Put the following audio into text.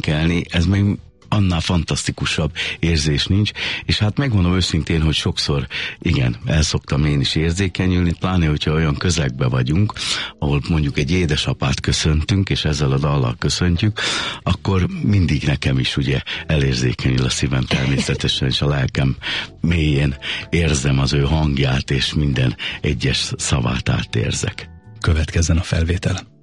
énekelni, ez meg annál fantasztikusabb érzés nincs, és hát megmondom őszintén, hogy sokszor, igen, el szoktam én is érzékenyülni, pláne, hogyha olyan közegbe vagyunk, ahol mondjuk egy édesapát köszöntünk, és ezzel a dallal köszöntjük, akkor mindig nekem is ugye elérzékenyül a szívem természetesen, és a lelkem mélyén érzem az ő hangját, és minden egyes szavát átérzek. Következzen a felvétel.